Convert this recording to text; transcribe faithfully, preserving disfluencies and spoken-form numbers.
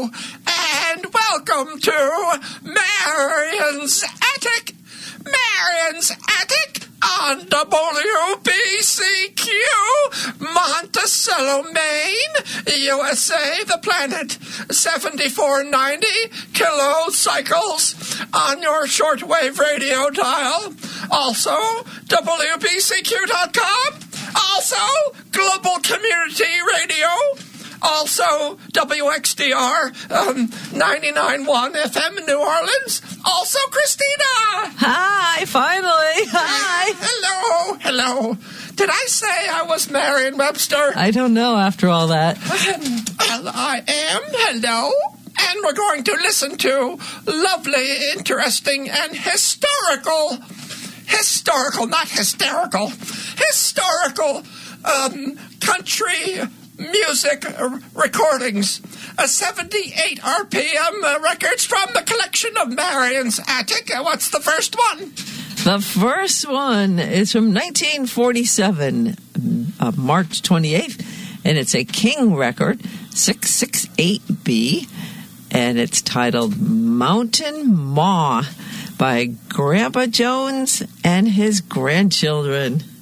hello, and welcome to Marion's Attic. Marion's Attic on W B C Q, Monticello, Maine, U S A, the planet, seventy-four ninety kilocycles on your shortwave radio dial. Also, W B C Q dot com. Also, Global Community Radio. Also, W X D R, um, ninety-nine point one F M New Orleans. Also, Christina. Hi, finally. Hi. Uh, hello, hello. Did I say I was Marion Webster? I don't know after all that. Well, I am. Hello. And we're going to listen to lovely, interesting, and historical, historical, not hysterical, historical um, country music uh, recordings. Uh, seventy-eight R P M uh, records from the collection of Marion's Attic. Uh, what's the first one? The first one is from nineteen forty-seven, uh, March twenty-eighth, and it's a King record, six sixty-eight B, and it's titled Mountain Maw by Grandpa Jones and his grandchildren.